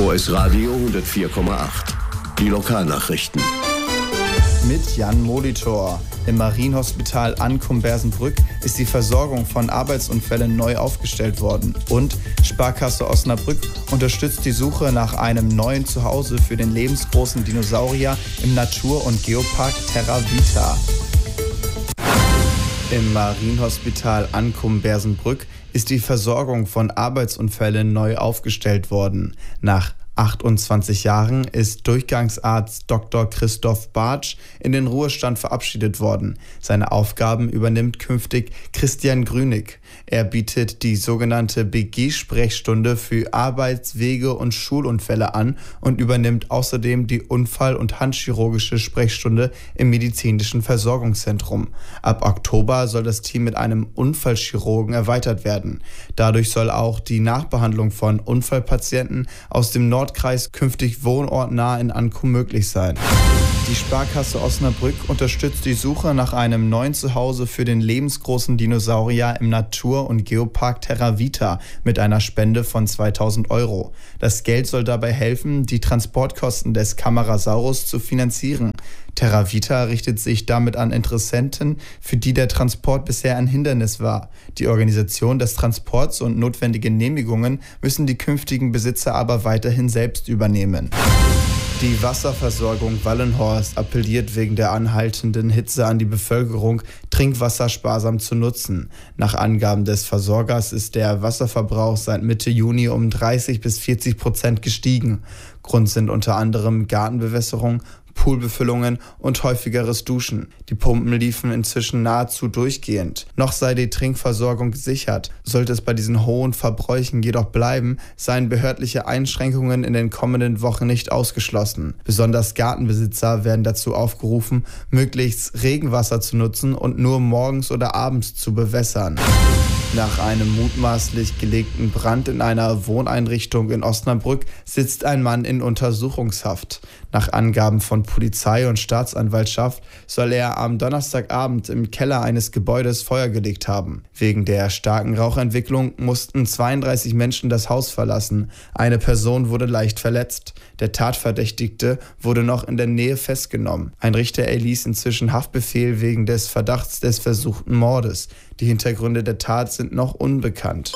OS Radio 104,8. Die Lokalnachrichten. Mit Jan Molitor. Im Marienhospital Ankum-Bersenbrück ist die Versorgung von Arbeitsunfällen neu aufgestellt worden. Und Sparkasse Osnabrück unterstützt die Suche nach einem neuen Zuhause für den lebensgroßen Dinosaurier im Natur- und Geopark Terra Vita. Im Marienhospital Ankum-Bersenbrück ist die Versorgung von Arbeitsunfällen neu aufgestellt worden. Nach 28 Jahren ist Durchgangsarzt Dr. Christoph Bartsch in den Ruhestand verabschiedet worden. Seine Aufgaben übernimmt künftig Christian Grünig. Er bietet die sogenannte BG-Sprechstunde für Arbeits-, Wege- und Schulunfälle an und übernimmt außerdem die Unfall- und Handchirurgische Sprechstunde im medizinischen Versorgungszentrum. Ab Oktober soll das Team mit einem Unfallchirurgen erweitert werden. Dadurch soll auch die Nachbehandlung von Unfallpatienten aus dem Nordkreis künftig wohnortnah in Ankum möglich sein. Die Sparkasse Osnabrück unterstützt die Suche nach einem neuen Zuhause für den lebensgroßen Dinosaurier im Natur- und Geopark Terra Vita mit einer Spende von 2.000 €. Das Geld soll dabei helfen, die Transportkosten des Camarasaurus zu finanzieren. Terra Vita richtet sich damit an Interessenten, für die der Transport bisher ein Hindernis war. Die Organisation des Transports und notwendige Genehmigungen müssen die künftigen Besitzer aber weiterhin selbst übernehmen. Die Wasserversorgung Wallenhorst appelliert wegen der anhaltenden Hitze an die Bevölkerung, Trinkwasser sparsam zu nutzen. Nach Angaben des Versorgers ist der Wasserverbrauch seit Mitte Juni um 30-40% gestiegen. Grund sind unter anderem Gartenbewässerung, Poolbefüllungen und häufigeres Duschen. Die Pumpen liefen inzwischen nahezu durchgehend. Noch sei die Trinkversorgung gesichert. Sollte es bei diesen hohen Verbräuchen jedoch bleiben, seien behördliche Einschränkungen in den kommenden Wochen nicht ausgeschlossen. Besonders Gartenbesitzer werden dazu aufgerufen, möglichst Regenwasser zu nutzen und nur morgens oder abends zu bewässern. Nach einem mutmaßlich gelegten Brand in einer Wohneinrichtung in Osnabrück sitzt ein Mann in Untersuchungshaft. Nach Angaben von Polizei und Staatsanwaltschaft soll er am Donnerstagabend im Keller eines Gebäudes Feuer gelegt haben. Wegen der starken Rauchentwicklung mussten 32 Menschen das Haus verlassen. Eine Person wurde leicht verletzt. Der Tatverdächtigte wurde noch in der Nähe festgenommen. Ein Richter erließ inzwischen Haftbefehl wegen des Verdachts des versuchten Mordes. Die Hintergründe der Tat sind noch unbekannt.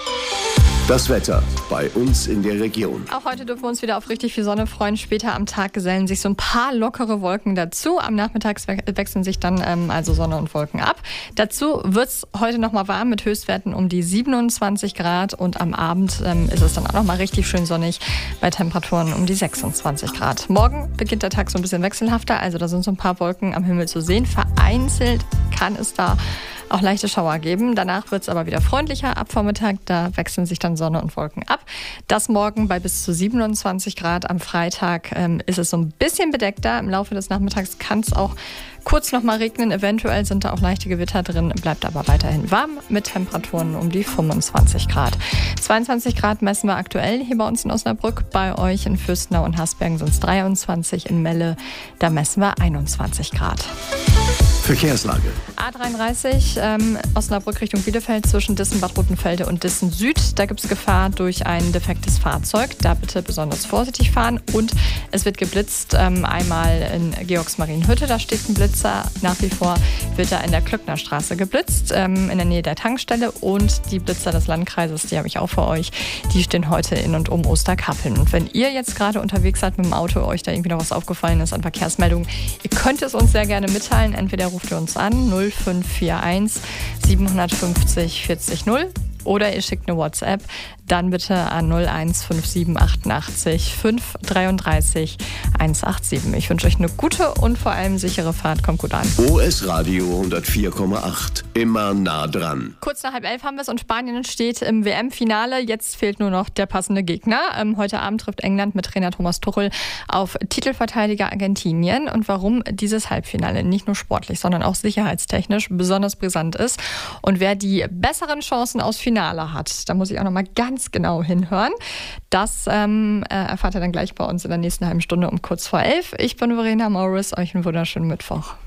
Das Wetter bei uns in der Region. Auch heute dürfen wir uns wieder auf richtig viel Sonne freuen. Später am Tag gesellen sich so ein paar lockere Wolken dazu. Am Nachmittag wechseln sich dann also Sonne und Wolken ab. Dazu wird es heute nochmal warm mit Höchstwerten um die 27 Grad. Und am Abend ist es dann auch nochmal richtig schön sonnig bei Temperaturen um die 26 Grad. Morgen beginnt der Tag so ein bisschen wechselhafter. Also da sind so ein paar Wolken am Himmel zu sehen. Vereinzelt kann es da auch leichte Schauer geben. Danach wird es aber wieder freundlicher ab Vormittag. Da wechseln sich dann Sonne und Wolken ab. Das morgen bei bis zu 27 Grad. Am Freitag ist es so ein bisschen bedeckter. Im Laufe des Nachmittags kann es auch kurz noch mal regnen. Eventuell sind da auch leichte Gewitter drin. Bleibt aber weiterhin warm mit Temperaturen um die 25 Grad. 22 Grad messen wir aktuell hier bei uns in Osnabrück. Bei euch in Fürstenau und Hasbergen sind es 23. In Melle, da messen wir 21 Grad. Verkehrslage. A33 Osnabrück Richtung Bielefeld zwischen Dissen-Bad Rotenfelde und Dissen Süd. Da gibt es Gefahr durch ein defektes Fahrzeug. Da bitte besonders vorsichtig fahren. Und es wird geblitzt. Einmal in Georgsmarienhütte, da steht ein Blitzer. Nach wie vor wird da in der Klöcknerstraße geblitzt, in der Nähe der Tankstelle. Und die Blitzer des Landkreises, die habe ich auch für euch, die stehen heute in und um Osterkappeln. Und wenn ihr jetzt gerade unterwegs seid mit dem Auto, euch da irgendwie noch was aufgefallen ist an Verkehrsmeldungen, ihr könnt es uns sehr gerne mitteilen. Entweder ruft ihr uns an 0541 750 40 0 oder ihr schickt eine WhatsApp, dann bitte an 0157 88 533 187. Ich wünsche euch eine gute und vor allem sichere Fahrt. Kommt gut an. OS Radio 104,8. Immer nah dran. Kurz nach 10:30 haben wir es und Spanien steht im WM-Finale. Jetzt fehlt nur noch der passende Gegner. Heute Abend trifft England mit Trainer Thomas Tuchel auf Titelverteidiger Argentinien. Und warum dieses Halbfinale nicht nur sportlich, sondern auch sicherheitstechnisch besonders brisant ist und wer die besseren Chancen aus Finale hat, da muss ich auch noch mal ganz genau hinhören. Das erfahrt ihr dann gleich bei uns in der nächsten halben Stunde um kurz vor 11. Ich bin Verena Morris. Euch einen wunderschönen Mittwoch.